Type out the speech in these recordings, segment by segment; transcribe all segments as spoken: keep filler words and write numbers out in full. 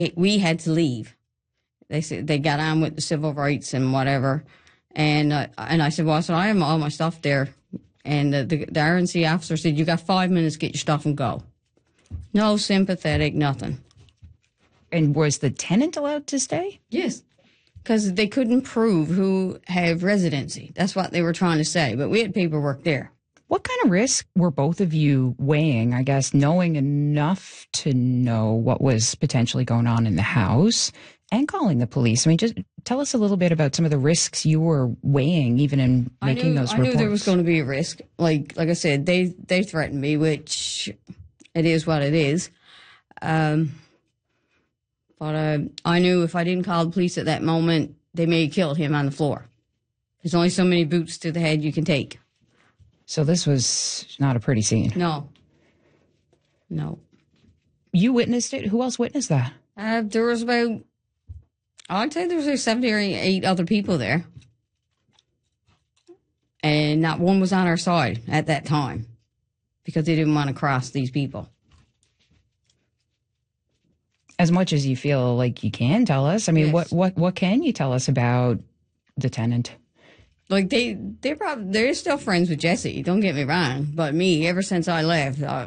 It, we had to leave. They said they got on with the civil rights and whatever. And uh, and I said, well, I said, I have all my stuff there. And the, the, the R N C officer said, you got five minutes, get your stuff and go. No sympathetic, nothing. And was the tenant allowed to stay? Yes, because they couldn't prove who had residency. That's what they were trying to say. But we had paperwork there. What kind of risk were both of you weighing, I guess, knowing enough to know what was potentially going on in the house and calling the police? I mean, just tell us a little bit about some of the risks you were weighing even in making I knew, those I reports. knew there was going to be a risk. Like like I said, they, they threatened me, which it is what it is. Um, but uh, I knew if I didn't call the police at that moment, they may have killed him on the floor. There's only so many boots to the head you can take. So this was not a pretty scene. No. No. You witnessed it? Who else witnessed that? Uh, there was about, I'd say there was like seven or eight other people there. And not one was on our side at that time because they didn't want to cross these people. As much as you feel like you can tell us, I mean, Yes. what, what, what can you tell us about the tenant? Like, they, they're probably, they're still friends with Jesse, don't get me wrong. But me, ever since I left, uh,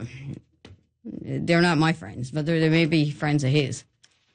they're not my friends, but they may be friends of his.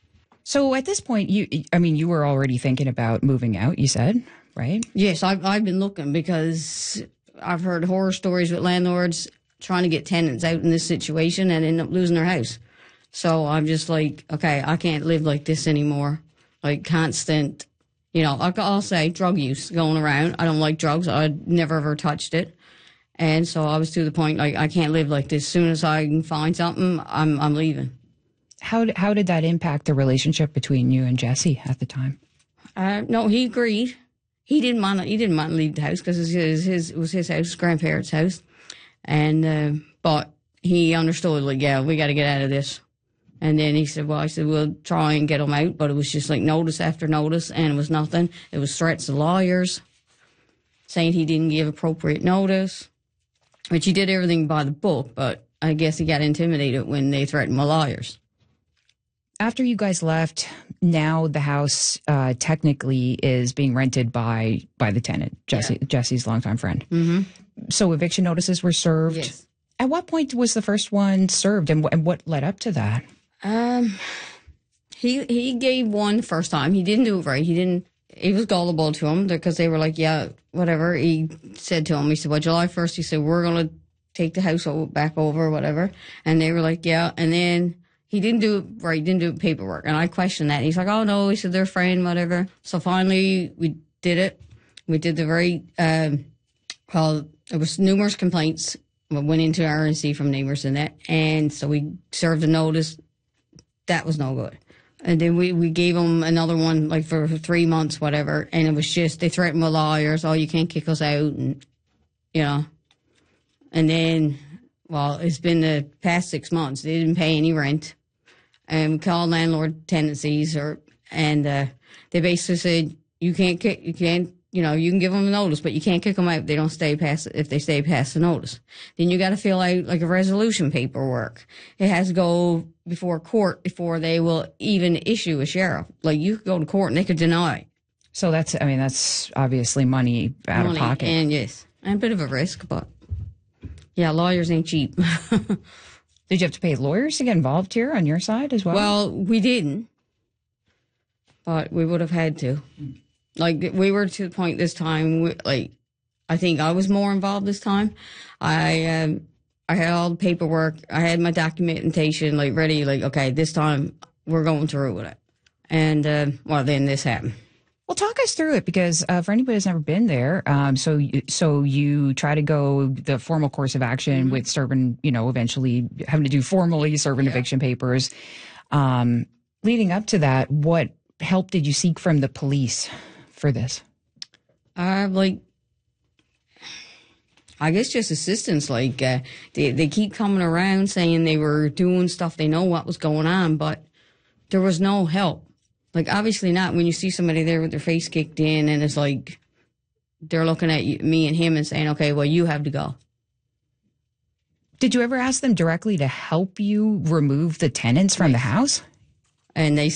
So at this point, you, I mean, you were already thinking about moving out, you said, right? Yes, I've, I've been looking because I've heard horror stories with landlords trying to get tenants out in this situation and end up losing their house. So I'm just like, okay, I can't live like this anymore. Like constant, you know, I'll, I'll say drug use going around. I don't like drugs. I never ever touched it. And so I was to the point, like, I can't live like this. As soon as I can find something, I'm I'm leaving. How, how did that impact the relationship between you and Jesse at the time? Uh, no, he agreed. He didn't want to, he didn't want to leave the house because it was his, his, it was his house, his grandparents' house. And, uh, but he understood, like, yeah, we got to get out of this. And then he said, well, I said, we'll try and get him out. But it was just like notice after notice, and it was nothing. It was threats to lawyers saying he didn't give appropriate notice, which he did everything by the book. But I guess he got intimidated when they threatened my lawyers. After you guys left, now the house uh, technically is being rented by by the tenant, Jesse, yeah. Jesse's longtime friend. Mm-hmm. So eviction notices were served. Yes. At what point was the first one served, and, and what led up to that? Um, he he gave one the first time. He didn't do it right. He didn't. He was gullible to him because they were like, yeah, whatever. He said to him, he said, well, July first, he said, we're gonna take the house back over, or whatever. And they were like, yeah. And then he didn't do it right. He didn't do it paperwork. And I questioned that. And he's like, oh no. He said they're friend, whatever. So finally, we did it. We did the very. Um, well, there was numerous complaints. We went into R N C from neighbors and that, and so we served a notice. That was no good. And then we, we gave them another one, like, for three months, whatever, and it was just, they threatened with lawyers, oh, you can't kick us out, and, you know. And then, well, it's been the past six months. They didn't pay any rent. And we called landlord tenancies, or, and uh, they basically said, you can't kick, you can't, you know, you can give them a notice, but you can't kick them out if they don't stay past, if they stay past the notice. Then you got to fill out like a resolution paperwork. It has to go before court before they will even issue a sheriff. Like, you could go to court and they could deny. So that's, I mean, that's obviously money out Money, of pocket. and yes, and a bit of a risk, but yeah, lawyers ain't cheap. Did you have to pay lawyers to get involved here on your side as well? Well, we didn't, but we would have had to. Like, we were to the point this time, we, like, I think I was more involved this time. I um, I had all the paperwork. I had my documentation, like, ready. Like, okay, this time we're going through with it. And, uh, well, then this happened. Well, talk us through it, because uh, for anybody who's never been there, um, so you, so you try to go the formal course of action mm-hmm. with serving, you know, eventually having to do formally serving yeah. eviction papers. Um, leading up to that, what help did you seek from the police for this? Uh, like, I guess just assistance. Like, uh, they, they keep coming around saying they were doing stuff. They know what was going on, but there was no help. Like, obviously not when you see somebody there with their face kicked in and it's like they're looking at you, me and him and saying, okay, well, you have to go. Did you ever ask them directly to help you remove the tenants from the house? And they